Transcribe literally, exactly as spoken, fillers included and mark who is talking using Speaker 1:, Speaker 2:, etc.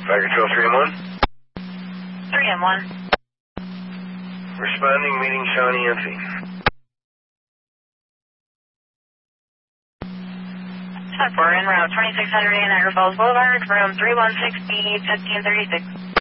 Speaker 1: Fire Control three M one?
Speaker 2: three M one.
Speaker 1: Responding, meeting Shawnee Empty.
Speaker 2: We're en route twenty-six hundred A Niagara Falls Boulevard, room three one six B fifteen thirty-six.